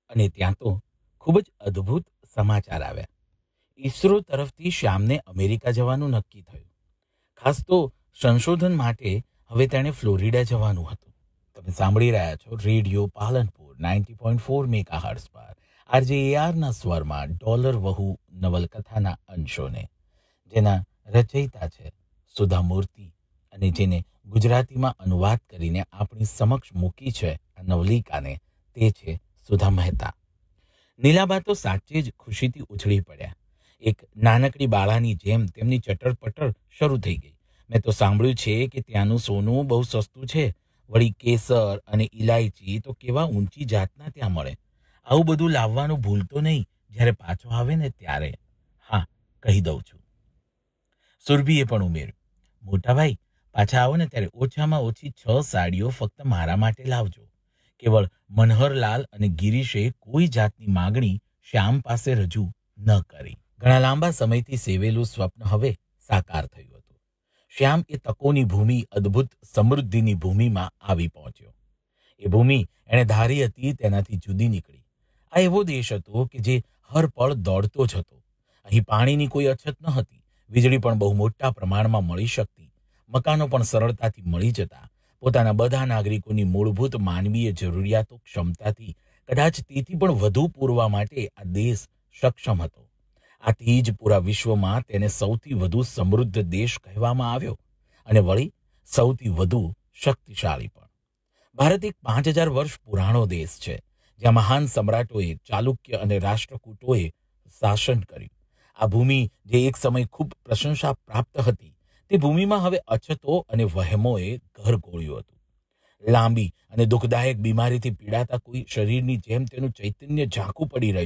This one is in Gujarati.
અને ત્યાં તો ખૂબ જ અદ્ભુત સમાચાર આવ્યા. ઈસરો તરફથી શ્યામને અમેરિકા જવાનું નક્કી થયું. ખાસ તો સંશોધન માટે હવે તેણે ફ્લોરિડા જવાનું હતું. તમે સાંભળી રહ્યા છો રેડિયો પાલનપુર 90.4 મેગાહર્ટ્ઝ પર RJARના સ્વરમાં ડોલર વહુ નવલકથાના અંશોને, જેના રચયિતા છે સુધા મૂર્તિ અને જેને ગુજરાતીમાં અનુવાદ કરીને આપણી સમક્ષ મૂકી છે આ નવલિકાને, તે છે સુધા મહેતા. નીલાબા તો સાચે જ ખુશીથી ઉછળી પડ્યા. એક નાનકડી બાળાની જેમ તેમની ચટર-પટર શરૂ થઈ ગઈ. મેં તો સાંભળ્યું છે કે ત્યાંનું સોનું બહુ સસ્તું છે. વળી કેસર અને ઇલાયચી તો કેવા ઊંચી જાતના ત્યાં મળે. આવું બધું લાવવાનું ભૂલતો નહીં જ્યારે પાછો આવે ને ત્યારે. હા, કહી દઉં છું. સુરભીએ પણ ઉમેર્યું, મોટા ભાઈ પાછા આવો ને ત્યારે ઓછામાં ઓછી 6 સાડીઓ ફક્ત મારા માટે લાવજો. કેવળ મનહરલાલ અને ગિરીશે કોઈ જાતની માગણી શ્યામ પાસે રજૂ ન કરી. ઘણા લાંબા સમયથી સેવેલું સ્વપ્ન હવે સાકાર થયું હતું. શ્યામ એ તકોની ભૂમિ, અદ્ભુત સમૃદ્ધિની ભૂમિમાં આવી પહોંચ્યો. એ ભૂમિ એણે ધારી હતી તેનાથી જુદી નીકળી. આ એવો દેશ હતો કે જે હર પળ દોડતો જ હતો. અહીં પાણીની કોઈ અછત ન હતી. વીજળી પણ બહુ મોટા પ્રમાણમાં મળી શકતી. મકાનો પણ સરળતાથી મળી જતા. પોતાના બધા નાગરિકોની મૂળભૂત માનવીય જરૂરિયાતો ક્ષમતાથી, કદાચ તેથી પણ વધુ પૂરવા માટે આ દેશ સક્ષમ હતો. આથી જ પૂરા વિશ્વમાં તેને સૌથી વધુ સમૃદ્ધ દેશ કહેવામાં આવ્યો અને વળી સૌથી વધુ શક્તિશાળી પણ. ભારત એક 5000 વર્ષ પુરાણો દેશ છે, જ્યાં મહાન સમ્રાટોએ, ચાલુક્ય અને રાષ્ટ્રકૂટોએ શાસન કર્યું. આ ભૂમિ જે એક સમય ખૂબ પ્રશંસા પ્રાપ્ત હતી, તે ભૂમિમાં હવે અછતો અને વહેમોએ ઘર ગોળ્યું હતું. લાંબી અને દુઃખદાયક બીમારીથી પીડાતા કોઈ શરીરની જેમ તેનું ચૈતન્ય ઝાંખું પડી રહ્યું